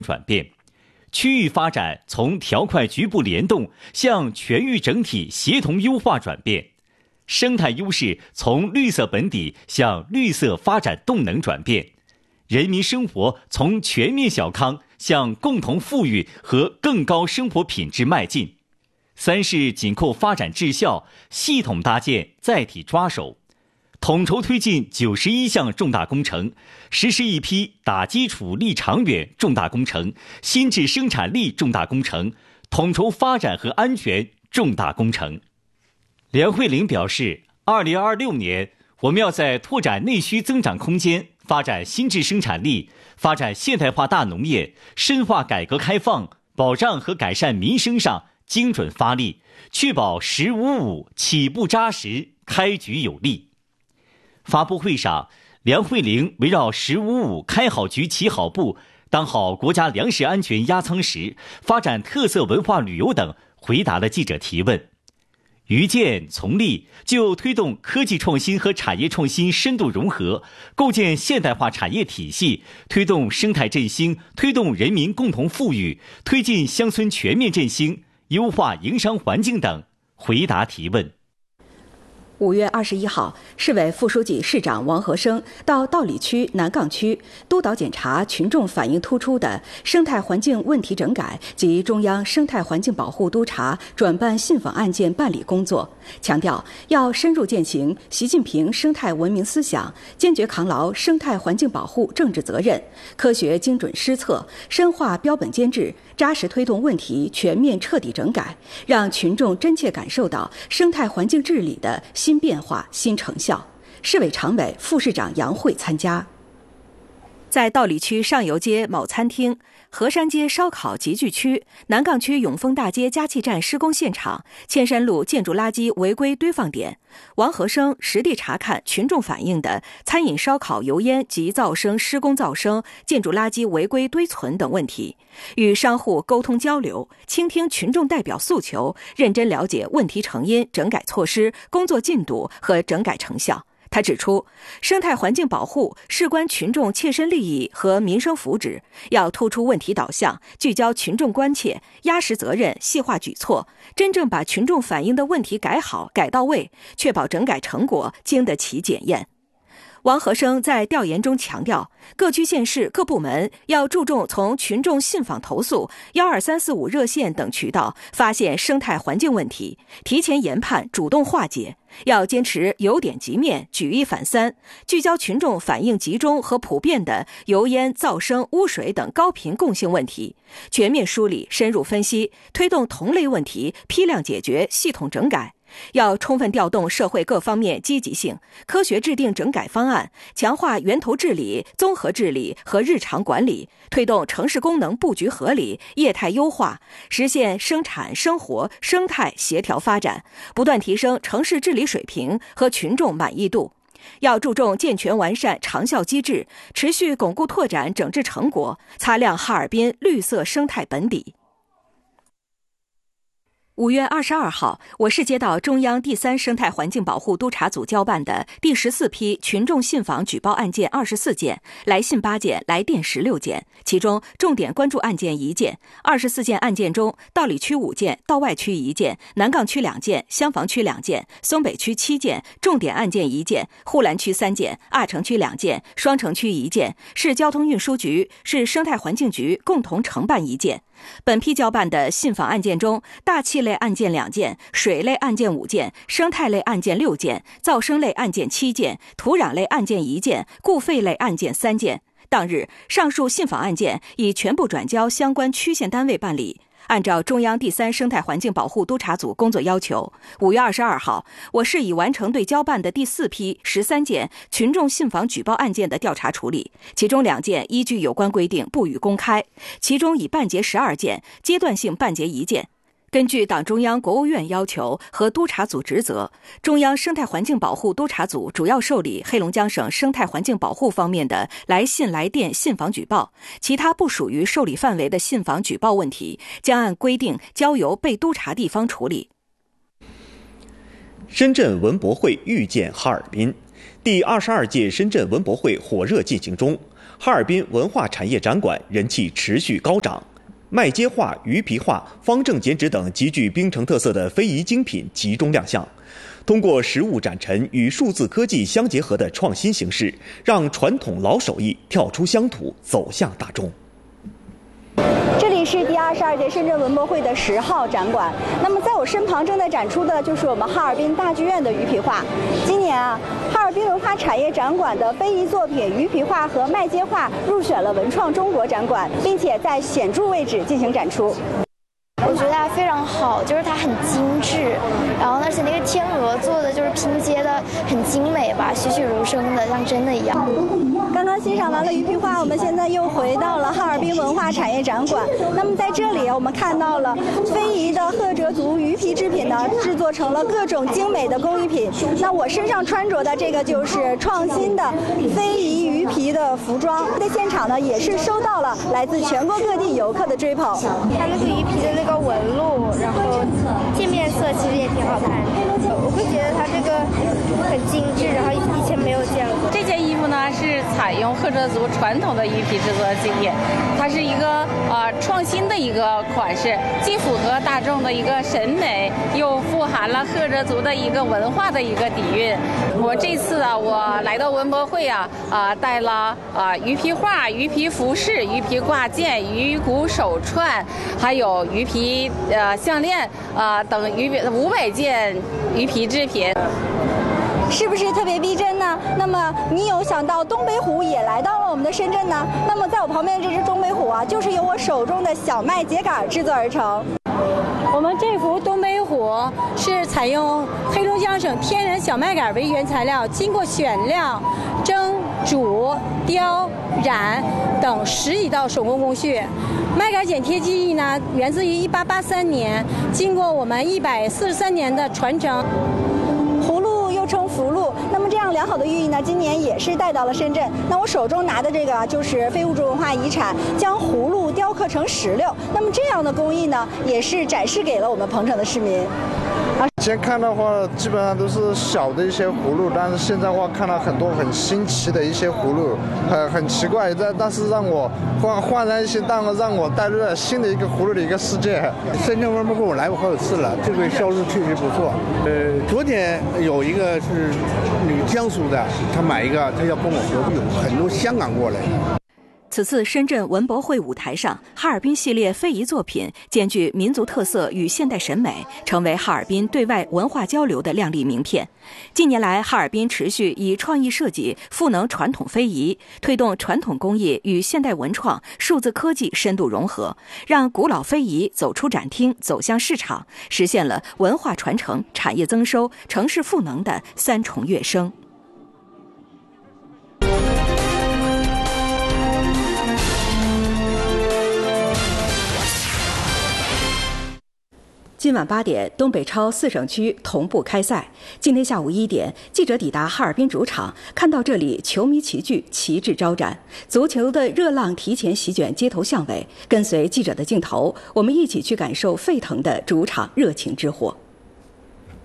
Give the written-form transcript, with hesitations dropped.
转变，区域发展从条块局部联动向全域整体协同优化转变，生态优势从绿色本底向绿色发展动能转变，人民生活从全面小康向共同富裕和更高生活品质迈进。三是紧扣发展治效，系统搭建载体抓手，统筹推进91项重大工程，实施一批打基础立长远重大工程、新质生产力重大工程，统筹发展和安全重大工程。梁慧玲表示，2026年我们要在拓展内需增长空间、发展新质生产力、发展现代化大农业、深化改革开放、保障和改善民生上精准发力，确保“1055”起步扎实，开局有力。发布会上，梁慧玲围绕“1055”开好局、起好步，当好国家粮食安全压舱石，发展特色文化旅游等，回答了记者提问。于建、丛立就推动科技创新和产业创新深度融合，构建现代化产业体系，推动生态振兴，推动人民共同富裕，推进乡村全面振兴，优化营商环境等，回答提问。 5月21号，市委副书记、市长王和生到道里区、南岗区督导检查群众反映突出的生态环境问题整改及中央生态环境保护督察转办信访案件办理工作，强调要深入践行习近平生态文明思想，坚决扛牢生态环境保护政治责任，科学精准施策，深化标本监制，扎实推动问题全面彻底整改，让群众真切感受到生态环境治理的新变化、新成效。市委常委、副市长杨慧参加。在道里区上游街某餐厅、河山街烧烤集聚区、南岗区永丰大街加气站施工现场、千山路建筑垃圾违规堆放点，王和生实地查看群众反映的餐饮烧烤油烟及噪声、施工噪声、建筑垃圾违规堆存等问题，与商户沟通交流，倾听群众代表诉求，认真了解问题成因、整改措施、工作进度和整改成效。他指出，生态环境保护事关群众切身利益和民生福祉，要突出问题导向，聚焦群众关切，压实责任，细化举措，真正把群众反映的问题改好、改到位，确保整改成果经得起检验。王和生在调研中强调，各区县市各部门要注重从群众信访投诉、12345热线等渠道发现生态环境问题，提前研判，主动化解，要坚持由点及面、举一反三，聚焦群众反映集中和普遍的油烟、噪声、污水等高频共性问题，全面梳理、深入分析，推动同类问题批量解决、系统整改。要充分调动社会各方面积极性，科学制定整改方案，强化源头治理、综合治理和日常管理，推动城市功能布局合理、业态优化，实现生产、生活、生态协调发展，不断提升城市治理水平和群众满意度。要注重健全完善长效机制，持续巩固拓展整治成果，擦亮哈尔滨绿色生态本底。5月22号，我市接到中央第3生态环境保护督察组交办的第14批群众信访举报案件24件，来信8件，来电16件，其中重点关注案件1件。24件案件中，道里区5件，道外区1件，南岗区2件，香坊区2件，松北区7件，重点案件1件，呼兰区3件，阿城区2件，双城区1件，市交通运输局、市生态环境局共同承办1件。本批交办的信访案件中，大气类案件2件，水类案件5件，生态类案件6件，噪声类案件7件，土壤类案件1件，固废类案件3件。当日，上述信访案件已全部转交相关区县单位办理。按照中央第3生态环境保护督察组工作要求，5月22号，我市已完成对交办的第4批13件群众信访举报案件的调查处理，其中2件依据有关规定不予公开，其中已办结12件，阶段性办结1件。根据党中央、国务院要求和督察组职责，中央生态环境保护督察组主要受理黑龙江省生态环境保护方面的来信来电信访举报，其他不属于受理范围的信访举报问题，将按规定交由被督察地方处理。 深圳文博会遇见哈尔滨，第22届深圳文博会火热进行中。 哈尔滨文化产业展馆人气持续高涨。麦秸画、鱼皮画、方正剪纸等极具冰城特色的非遗精品集中亮相。通过实物展陈与数字科技相结合的创新形式，让传统老手艺跳出乡土，走向大众。 这里是第22届深圳文博会的10号展馆。那么在我身旁正在展出的就是我们哈尔滨大剧院的鱼皮画。今年哈尔滨文化产业展馆的非遗作品鱼皮画和麦秸画入选了文创中国展馆，并且在显著位置进行展出。 我觉得它非常好，就是它很精致，然后而且那个天鹅做的就是拼接的很精美吧，栩栩如生的，像真的一样。 刚刚欣赏完了鱼皮画，我们现在又回到了哈尔滨文化产业展馆。那么在这里，我们看到了非遗的赫哲族鱼皮制品呢，制作成了各种精美的工艺品。那我身上穿着的这个就是创新的非遗鱼皮的服装。在现场呢，也是收到了来自全国各地游客的追捧。 它那个鱼皮的那个纹路，然后渐变色其实也挺好看的。我会觉得它这个很精致，然后以前没有见过。 这件衣服呢是采用赫哲族传统的鱼皮制作的精品，它是一个创新的一个款式，既符合大众的一个审美，又富含了赫哲族的一个文化的一个底蕴。我这次我来到文博会带了鱼皮画、鱼皮服饰、鱼皮挂件、鱼骨手串，还有鱼皮项链等500件鱼皮制品。 是不是特别逼真呢？那么你有想到东北虎也来到了我们的深圳呢？那么在我旁边的这只东北虎就是由我手中的小麦秸秆制作而成。 我们这幅东北虎是采用黑龙江省天然小麦秆为原材料，经过选料、蒸、煮、雕、染等10几道手工工序。麦秆剪贴技艺呢，源自于1883年，经过我们143年的传承。 葫芦又称福禄，那么这样良好的寓意呢，今年也是带到了深圳。那我手中拿的这个就是非物质文化遗产，将葫芦雕刻成石榴。那么这样的工艺呢，也是展示给了我们彭城的市民。 以前看的话，基本上都是小的一些葫芦，但是现在的话看到很多很新奇的一些葫芦，很奇怪，但是让我焕然一新，让我带入了新的一个葫芦的一个世界。 深圳文博会我来过好几次了，这个销售确实不错。昨天有一个是女江苏的，她买一个，她要跟我合作，有很多香港过来的。 此次深圳文博会舞台上，哈尔滨系列非遗作品兼具民族特色与现代审美，成为哈尔滨对外文化交流的亮丽名片。近年来，哈尔滨持续以创意设计赋能传统非遗，推动传统工艺与现代文创、数字科技深度融合，让古老非遗走出展厅，走向市场，实现了文化传承、产业增收、城市赋能的3重跃升。今晚8点，东北超4省区同步开赛。今天下午1点，记者抵达哈尔滨主场，看到这里球迷齐聚，旗帜招展，足球的热浪提前席卷街头巷尾。跟随记者的镜头，我们一起去感受沸腾的主场热情之火。